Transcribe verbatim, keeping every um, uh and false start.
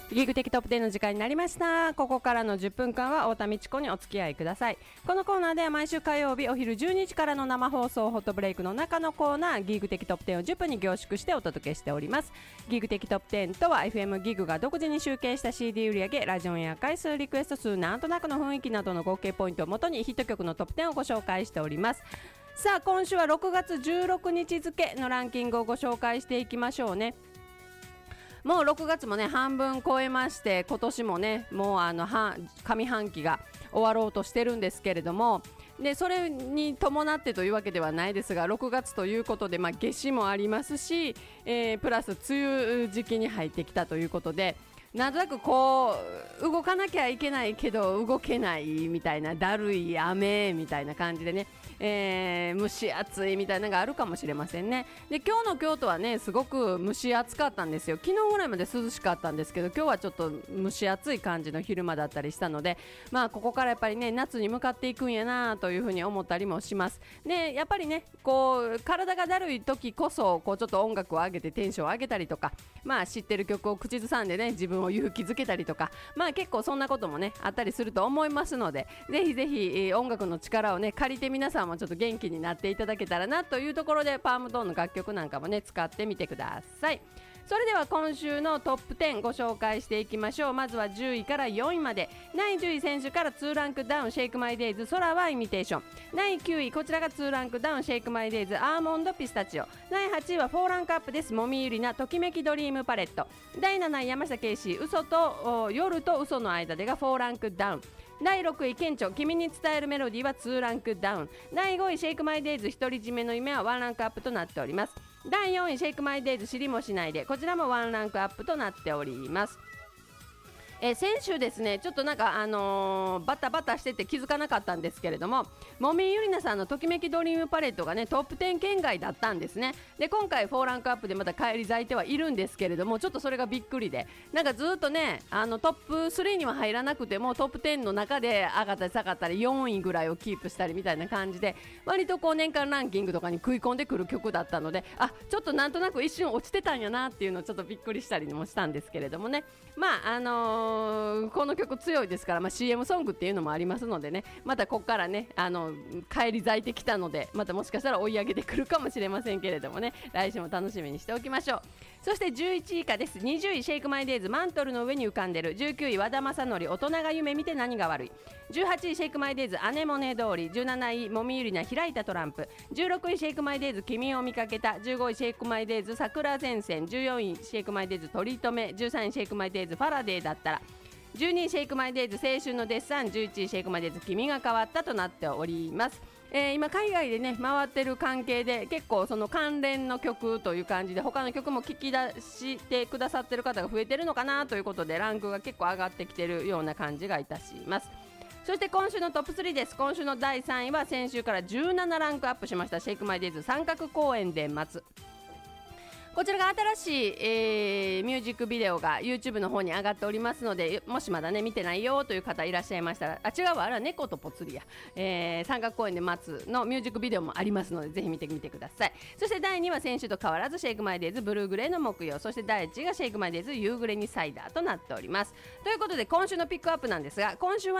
ギグ的トップテンの時間になりました。ここからのじゅっぷんかんは太田美智子にお付き合いください。このコーナーでは毎週火曜日お昼じゅうにじからの生放送ホットブレイクの中のコーナーギグ的トップテンをじゅっぷんに凝縮してお届けしております。ギグ的トップテンとは エフエム ギグが独自に集計した シーディー 売上、ラジオンや回数、リクエスト数、なんとなくの雰囲気などの合計ポイントをもとにヒット曲のトップテンをご紹介しております。さあ今週はろくがつじゅうろくにち付のランキングをご紹介していきましょうね。もうろくがつもね半分超えまして、今年もねもうあの上半期が終わろうとしてるんですけれども、でそれに伴ってというわけではないですが、ろくがつということで、まあ、夏至もありますし、えー、プラス梅雨時期に入ってきたということで、なんとなくこう動かなきゃいけないけど動けないみたいな、だるい雨みたいな感じでね、えー、蒸し暑いみたいなのがあるかもしれませんね。で今日の京都はねすごく蒸し暑かったんですよ。昨日ぐらいまで涼しかったんですけど、今日はちょっと蒸し暑い感じの昼間だったりしたので、まあここからやっぱりね夏に向かっていくんやなというふうに思ったりもします。でやっぱりねこう体がだるい時こそこうちょっと音楽を上げてテンションを上げたりとか、まあ知ってる曲を口ずさんでね自分を勇気づけたりとか、まあ結構そんなこともねあったりすると思いますので、ぜひぜひ音楽の力をね借りて皆さんもちょっと元気になっていただけたらなというところで、パームトーンの楽曲なんかもね使ってみてください。それでは今週のトップテンご紹介していきましょう。まずはじゅういからよんいまで。だいじゅうい選手からにランクダウン、シェイクマイデイズ空はイミテーション。だいきゅういこちらがにランクダウン、シェイクマイデイズアーモンドピスタチオ。だいはちいはよんランクアップです。もみゆりなときめきドリームパレット。だいなない山下圭司、嘘と夜と嘘の間でがよんランクダウン。だいろくい顕著君に伝えるメロディーはにランクダウン。だいごいシェイクマイデイズ独り占めの夢はいちランクアップとなっております。だいよんいシェイクマイデイズ知りもしないで、こちらもいちランクアップとなっております。えー、先週ですねちょっとなんかあのー、バタバタしてて気づかなかったんですけれども、もみゆりなさんのときめきドリームパレットがねトップじゅう圏外だったんですね。で今回よんランクアップでまた返り咲いてはいるんですけれども、ちょっとそれがびっくりで、なんかずっとねあのトップスリーには入らなくてもトップじゅうの中で上がったり下がったりよんいぐらいをキープしたりみたいな感じで、割とこう年間ランキングとかに食い込んでくる曲だったので、あちょっとなんとなく一瞬落ちてたんやなっていうのをちょっとびっくりしたりもしたんですけれどもね。まああのーこの曲強いですから、まあ、シーエム ソングっていうのもありますのでね、またここからねあの返り咲いてきたので、またもしかしたら追い上げてくるかもしれませんけれどもね、来週も楽しみにしておきましょう。そしてじゅういちい以下です。にじゅういシェイクマイデイズマントルの上に浮かんでる。じゅうきゅうい和田正則大人が夢見て何が悪い。じゅうはちいシェイクマイデイズアネモネ通り。じゅうなないもみゆりな開いたトランプ。じゅうろくいシェイクマイデイズ君を見かけた。じゅうごいシェイクマイデイズ桜前線。じゅうよんいシェイクマイデイズ取り留め。じゅうさんいシェイクマイデイズファラデーだったら。じゅうにいシェイクマイデイズ青春のデッサン。じゅういちいシェイクマイデイズ君が変わったとなっております。えー、今海外でね回ってる関係で結構その関連の曲という感じで他の曲も聴き出してくださってる方が増えてるのかなということで、ランクが結構上がってきてるような感じがいたします。そして今週のトップスリーです。今週のだいさんいは先週からじゅうななランクアップしましたシェイクマイデイズ三角公園で待つ。こちらが新しい、えー、ミュージックビデオが YouTube の方に上がっておりますので、もしまだね見てないよという方いらっしゃいましたら、あ違うわあれは猫とぽつりや、えー、三角公園で待つのミュージックビデオもありますので、ぜひ見てみてください。そしてだいにいは先週と変わらずシェイクマイデイズブルーグレーの木曜、そしてだいいちいがシェイクマイデイズ夕暮れにサイダーとなっております。ということで今週のピックアップなんですが、今週は